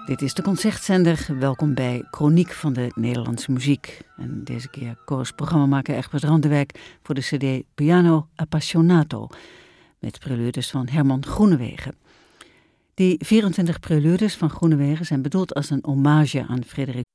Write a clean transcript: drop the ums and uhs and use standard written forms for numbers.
Dit is de Concertzender. Welkom bij Chroniek van de Nederlandse muziek. En deze keer koos programmamaker Egbert Randewijk voor de cd Piano Appassionato met preludes van Herman Groenewegen. Die 24 preludes van Groenewegen zijn bedoeld als een hommage aan Frédéric